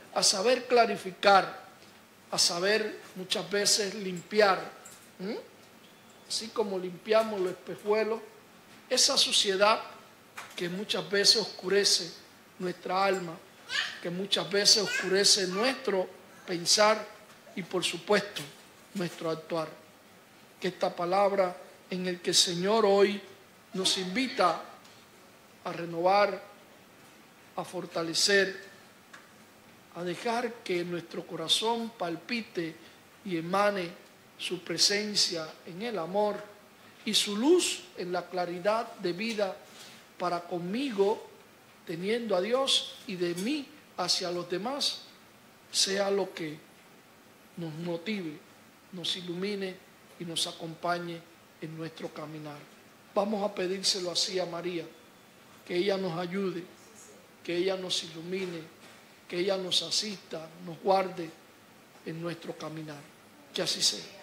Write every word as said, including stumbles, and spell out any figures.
a saber clarificar, a saber muchas veces limpiar, ¿Mm? así como limpiamos los espejuelos, esa suciedad que muchas veces oscurece nuestra alma, que muchas veces oscurece nuestro pensar y por supuesto nuestro actuar. Que esta palabra en el que el Señor hoy nos invita a renovar, a fortalecer, a dejar que nuestro corazón palpite y emane su presencia en el amor y su luz en la claridad de vida para conmigo, teniendo a Dios, y de mí hacia los demás, sea lo que nos motive, nos ilumine y nos acompañe en nuestro caminar. Vamos a pedírselo así a María, que ella nos ayude, que ella nos ilumine, que ella nos asista, nos guarde en nuestro caminar. Que así sea.